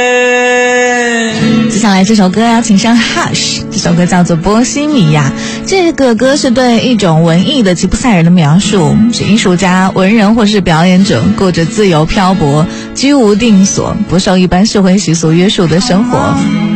接下来这首歌要请上 Hush， 这首歌叫做《波西米亚》。这个歌是对一种文艺的吉普赛人的描述，是艺术家、文人或是表演者过着自由漂泊、居无定所、不受一般社会习俗约束的生活。